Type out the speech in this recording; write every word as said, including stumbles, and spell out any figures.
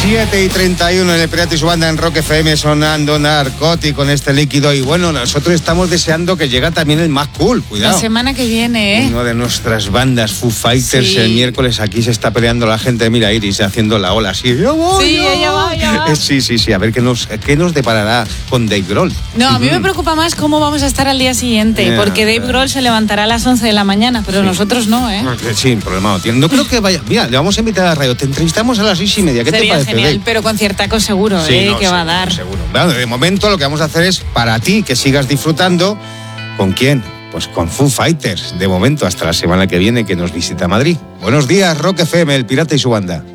siete y treinta y uno en el Pirata y su banda en Rock F M sonando Narcotic con este líquido. Y bueno, nosotros estamos deseando que llegue también el más cool, cuidado. La semana que viene, ¿eh? Una de nuestras bandas, Foo Fighters, Sí. el miércoles aquí se está peleando la gente. Mira, Iris haciendo la ola así. Yo voy, Sí, yo ella va, voy. ella va. Eh, Sí, sí, sí, a ver qué nos, qué nos deparará con Dave Grohl. No, a mí me Ujú. preocupa más cómo vamos a estar al día siguiente, Ya, porque Dave ya. Grohl se levantará a las once de la mañana, pero Sí. nosotros no, ¿eh? Sí, problema no tiene. No creo que vaya. Mira, le vamos a invitar a la radio. Te entrevistamos a las seis y media. ¿Qué Sería te parece, genial, Dave? pero conciertaco seguro, Sí, ¿eh? no, que va a seguro, dar. Seguro. Bueno, de momento lo que vamos a hacer es para ti que sigas disfrutando. ¿Con quién? Pues con Foo Fighters. De momento hasta la semana que viene que nos visita Madrid. Buenos días, Rock F M, el Pirata y su banda.